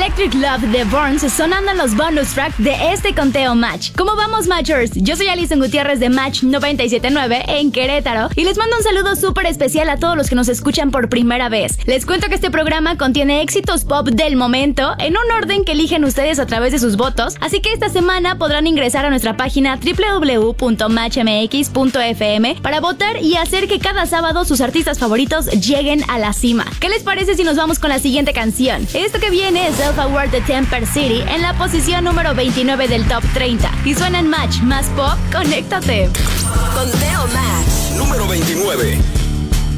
Electric Love de Burns sonando en los bonus tracks de este conteo Match. ¿Cómo vamos, Matchers? Yo soy Alison Gutiérrez de Match 97.9 en Querétaro y les mando un saludo súper especial a todos los que nos escuchan por primera vez. Les cuento que este programa contiene éxitos pop del momento en un orden que eligen ustedes a través de sus votos, así que esta semana podrán ingresar a nuestra página www.matchmx.fm para votar y hacer que cada sábado sus artistas favoritos lleguen a la cima. ¿Qué les parece si nos vamos con la siguiente canción? Esto que viene es Self Award de Temper City en la posición número 29 del Top 30 y suena en Match más pop. Conéctate. Conteo Match número 29.